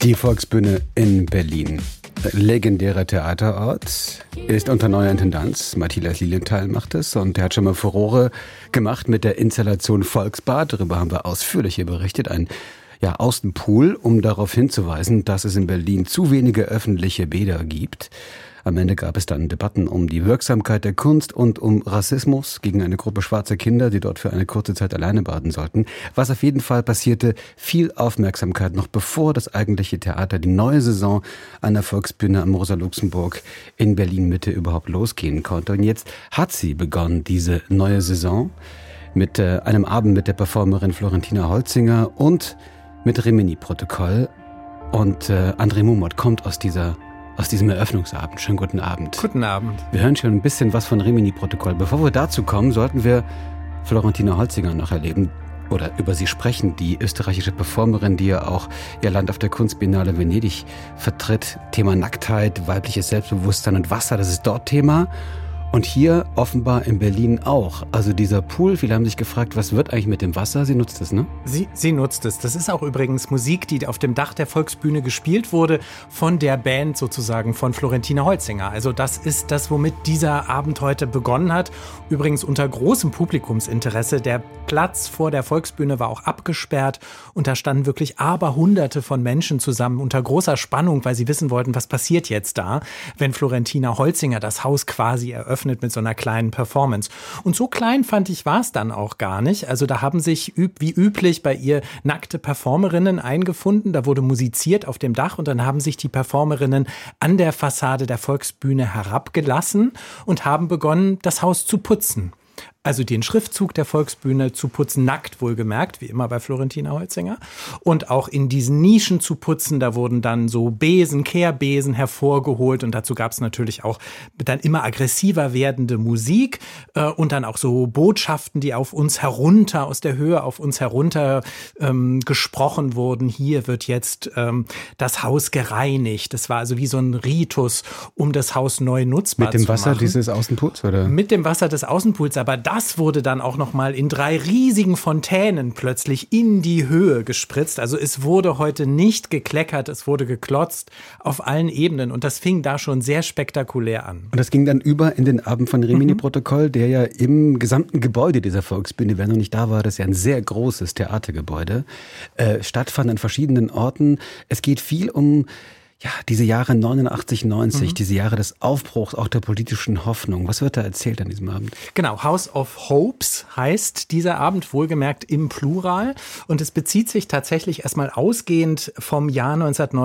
Die Volksbühne in Berlin. Legendärer Theaterort, ist unter neuer Intendanz. Matthias Lilienthal macht es und er hat schon mal Furore gemacht mit der Installation Volksbad. Darüber haben wir ausführlich hier berichtet. Ein Außenpool, um darauf hinzuweisen, dass es in Berlin zu wenige öffentliche Bäder gibt. Am Ende gab es dann Debatten um die Wirksamkeit der Kunst und um Rassismus gegen eine Gruppe schwarzer Kinder, die dort für eine kurze Zeit alleine baden sollten. Was auf jeden Fall passierte, viel Aufmerksamkeit noch bevor das eigentliche Theater, die neue Saison an der Volksbühne am Rosa-Luxemburg in Berlin-Mitte überhaupt losgehen konnte. Und jetzt hat sie begonnen, diese neue Saison, mit einem Abend mit der Performerin Florentina Holzinger und mit Rimini-Protokoll. Und André Mumot kommt aus diesem Eröffnungsabend. Schönen guten Abend. Guten Abend. Wir hören schon ein bisschen was von Rimini-Protokoll. Bevor wir dazu kommen, sollten wir Florentina Holzinger noch erleben oder über sie sprechen, die österreichische Performerin, die ja auch ihr Land auf der Kunstbiennale Venedig vertritt. Thema Nacktheit, weibliches Selbstbewusstsein und Wasser, das ist dort Thema. Und hier offenbar in Berlin auch. Also dieser Pool, viele haben sich gefragt, was wird eigentlich mit dem Wasser? Sie nutzt es, ne? Sie nutzt es. Das ist auch übrigens Musik, die auf dem Dach der Volksbühne gespielt wurde, von der Band sozusagen von Florentina Holzinger. Also das ist das, womit dieser Abend heute begonnen hat. Übrigens unter großem Publikumsinteresse. Der Platz vor der Volksbühne war auch abgesperrt und da standen wirklich Hunderte von Menschen zusammen unter großer Spannung, weil sie wissen wollten, was passiert jetzt da, wenn Florentina Holzinger das Haus quasi eröffnet mit so einer kleinen Performance. Und so klein, fand ich, war es dann auch gar nicht. Also da haben sich wie üblich bei ihr nackte Performerinnen eingefunden. Da wurde musiziert auf dem Dach und dann haben sich die Performerinnen an der Fassade der Volksbühne herabgelassen und haben begonnen, das Haus zu putzen. Also den Schriftzug der Volksbühne zu putzen, nackt wohlgemerkt, wie immer bei Florentina Holzinger. Und auch in diesen Nischen zu putzen, da wurden dann so Kehrbesen hervorgeholt. Und dazu gab es natürlich auch dann immer aggressiver werdende Musik und dann auch so Botschaften, die auf uns herunter, aus der Höhe auf uns herunter gesprochen wurden. Hier wird jetzt das Haus gereinigt. Das war also wie so ein Ritus, um das Haus neu nutzbar zu machen. Mit dem Wasser dieses Außenpools, oder? Mit dem Wasser des Außenpools, aber das wurde dann auch noch mal in 3 riesigen Fontänen plötzlich in die Höhe gespritzt. Also es wurde heute nicht gekleckert, es wurde geklotzt auf allen Ebenen. Und das fing da schon sehr spektakulär an. Und das ging dann über in den Abend von Rimini-Protokoll, der ja im gesamten Gebäude dieser Volksbühne, wer noch nicht da war, das ist ja ein sehr großes Theatergebäude, stattfand an verschiedenen Orten. Es geht viel um diese Jahre 89, 90, diese Jahre des Aufbruchs, auch der politischen Hoffnung. Was wird da erzählt an diesem Abend? Genau, House of Hopes heißt dieser Abend, wohlgemerkt im Plural. Und es bezieht sich tatsächlich erstmal ausgehend vom Jahr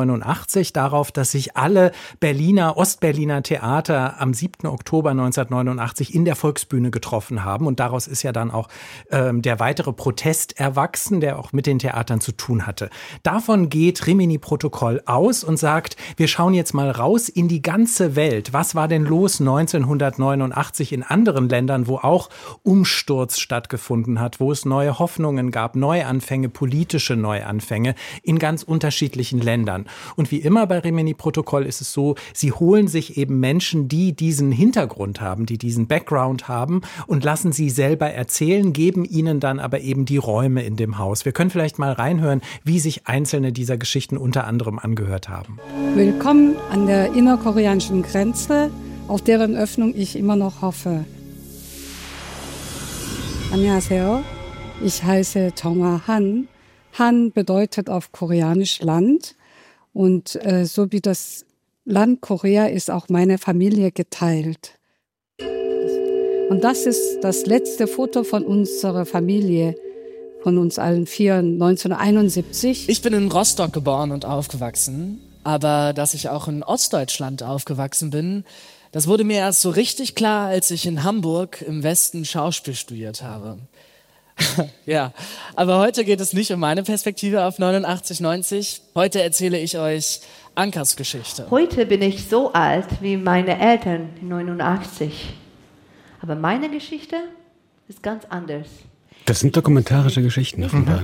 1989 darauf, dass sich alle Ostberliner Theater am 7. Oktober 1989 in der Volksbühne getroffen haben. Und daraus ist ja dann auch der weitere Protest erwachsen, der auch mit den Theatern zu tun hatte. Davon geht Rimini-Protokoll aus und sagt, wir schauen jetzt mal raus in die ganze Welt. Was war denn los 1989 in anderen Ländern, wo auch Umsturz stattgefunden hat, wo es neue Hoffnungen gab, Neuanfänge, politische Neuanfänge in ganz unterschiedlichen Ländern. Und wie immer bei Rimini-Protokoll ist es so, sie holen sich eben Menschen, die diesen Hintergrund haben, die diesen Background haben und lassen sie selber erzählen, geben ihnen dann aber eben die Räume in dem Haus. Wir können vielleicht mal reinhören, wie sich einzelne dieser Geschichten unter anderem angehört haben. Willkommen an der innerkoreanischen Grenze, auf deren Öffnung ich immer noch hoffe. 안녕하세요. Ich heiße Tonga Han. Han bedeutet auf Koreanisch Land. Und so wie das Land Korea ist auch meine Familie geteilt. Und das ist das letzte Foto von unserer Familie, von uns allen 4, 1971. Ich bin in Rostock geboren und aufgewachsen. Aber dass ich auch in Ostdeutschland aufgewachsen bin, das wurde mir erst so richtig klar, als ich in Hamburg im Westen Schauspiel studiert habe. Ja, aber heute geht es nicht um meine Perspektive auf 89, 90. Heute erzähle ich euch Ankers Geschichte. Heute bin ich so alt wie meine Eltern in 89. Aber meine Geschichte ist ganz anders. Das sind dokumentarische Geschichten offenbar.